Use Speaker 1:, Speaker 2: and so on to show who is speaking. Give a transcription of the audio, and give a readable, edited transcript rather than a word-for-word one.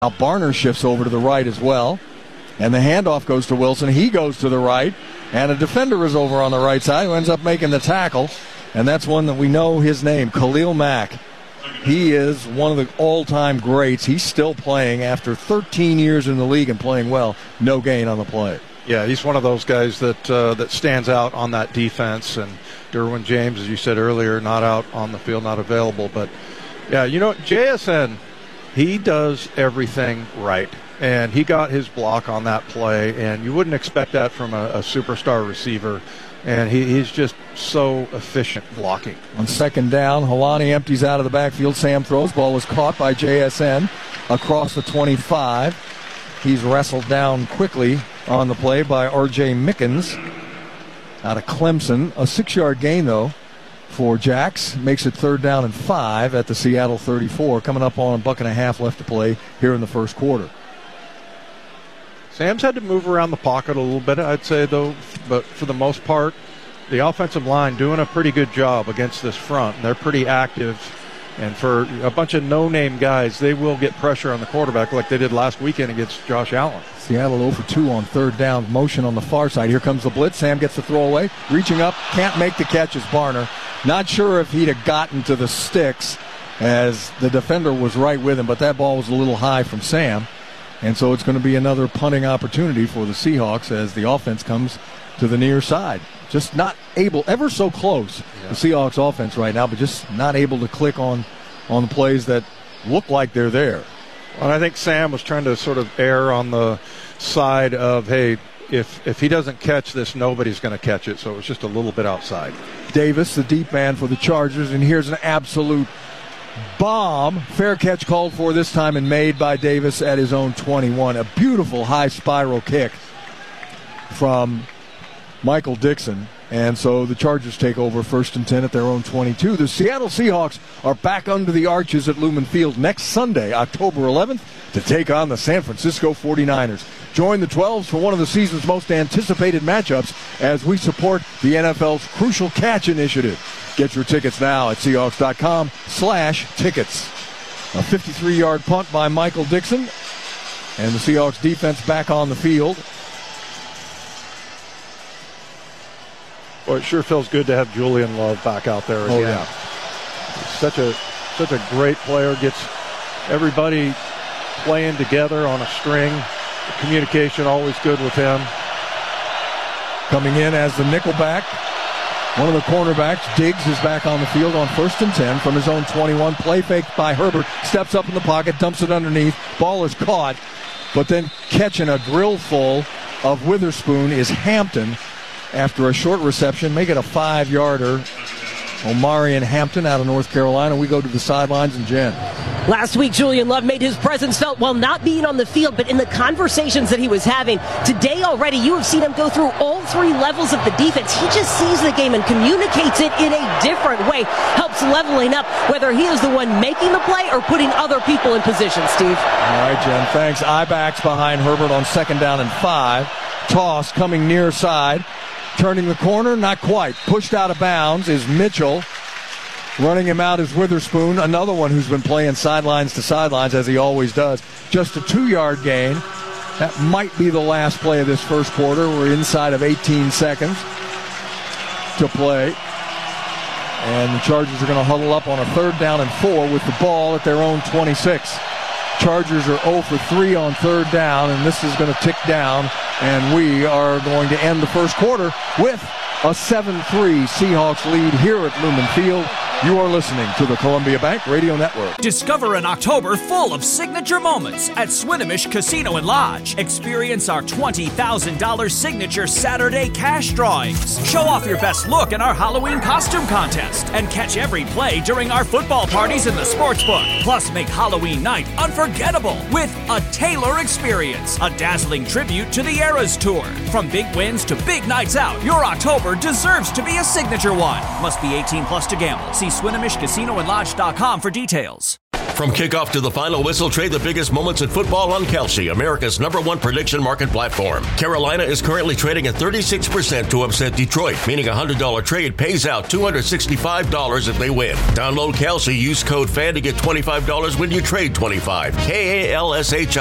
Speaker 1: Now Barner shifts over to the right as well. And the handoff goes to Wilson. He goes to the right. And a defender is over on the right side who ends up making the tackle. And that's one that we know his name, Khalil Mack. He is one of the all-time greats. He's still playing after 13 years in the league and playing well. No gain on the play.
Speaker 2: Yeah, he's one of those guys that stands out on that defense. And Derwin James, as you said earlier, not out on the field, not available. But, yeah, JSN, he does everything right. And he got his block on that play, and you wouldn't expect that from a superstar receiver. And he's just so efficient blocking.
Speaker 1: On second down, Helani empties out of the backfield. Sam throws. Ball is caught by JSN across the 25. He's wrestled down quickly on the play by R.J. Mickens out of Clemson. A 6-yard gain, though, for Jax. Makes it 3rd down and 5 at the Seattle 34. Coming up on a buck and a half left to play here in the first quarter.
Speaker 2: Sam's had to move around the pocket a little bit, I'd say, though. But for the most part, the offensive line doing a pretty good job against this front. They're pretty active. And for a bunch of no-name guys, they will get pressure on the quarterback like they did last weekend against Josh Allen.
Speaker 1: Seattle 0 for 2 on 3rd down. Motion on the far side. Here comes the blitz. Sam gets the throw away. Reaching up. Can't make the catch as Barner. Not sure if he'd have gotten to the sticks as the defender was right with him, but that ball was a little high from Sam. And so it's going to be another punting opportunity for the Seahawks as the offense comes to the near side. Just not able, ever so close, the Seahawks offense right now, but just not able to click on the plays that look like they're there.
Speaker 2: Well, I think Sam was trying to sort of err on the side of, hey, if he doesn't catch this, nobody's going to catch it. So it was just a little bit outside.
Speaker 1: Davis, the deep man for the Chargers, and here's an absolute bomb. Fair catch called for this time and made by Davis at his own 21. A beautiful high spiral kick from Michael Dixon. And so the Chargers take over 1st and 10 at their own 22. The Seattle Seahawks are back under the arches at Lumen Field next Sunday, October 11th, to take on the San Francisco 49ers. Join the 12s for one of the season's most anticipated matchups as we support the NFL's Crucial Catch Initiative. Get your tickets now at Seahawks.com/tickets. A 53-yard punt by Michael Dixon. And the Seahawks defense back on the field.
Speaker 2: Well, it sure feels good to have Julian Love back out there again.
Speaker 1: Oh, yeah.
Speaker 2: He's such a great player. Gets everybody playing together on a string. The communication always good with him.
Speaker 1: Coming in as the nickelback, one of the cornerbacks, Diggs, is back on the field on 1st and 10 from his own 21. Play fake by Herbert. Steps up in the pocket, dumps it underneath. Ball is caught, but then catching a drill full of Witherspoon is Hampton. After a short reception, make it a 5-yarder. Omarion Hampton out of North Carolina. We go to the sidelines, and Jen.
Speaker 3: Last week, Julian Love made his presence felt while not being on the field, but in the conversations that he was having. Today already, you have seen him go through all 3 levels of the defense. He just sees the game and communicates it in a different way. Helps leveling up, whether he is the one making the play or putting other people in position, Steve.
Speaker 1: All right, Jen, thanks. Ibach's behind Herbert on 2nd down and 5. Toss coming near side. Turning the corner, not quite. Pushed out of bounds is Mitchell. Running him out is Witherspoon, another one who's been playing sidelines to sidelines as he always does. Just a 2-yard gain. That might be the last play of this first quarter. We're inside of 18 seconds to play. And the Chargers are going to huddle up on a 3rd down and 4 with the ball at their own 26. Chargers are 0 for 3 on 3rd down, and this is going to tick down. And we are going to end the first quarter with a 7-3 Seahawks lead here at Lumen Field. You are listening to the Columbia Bank Radio Network.
Speaker 4: Discover an October full of signature moments at Swinomish Casino and Lodge. Experience our $20,000 signature Saturday cash drawings. Show off your best look in our Halloween costume contest. And catch every play during our football parties in the sportsbook. Plus, make Halloween night unforgettable with a Taylor experience. A dazzling tribute to the Eras Tour. From big wins to big nights out, your October deserves to be a signature one. Must be 18 plus to gamble. See SwinomishCasinoandLodge.com for details.
Speaker 5: From kickoff to the final whistle, trade the biggest moments in football on Kelsey, America's #1 prediction market platform. Carolina is currently trading at 36% to upset Detroit, meaning a $100 trade pays out $265 if they win. Download Kelsey, use code FAN to get $25 when you trade $25. KALSHI.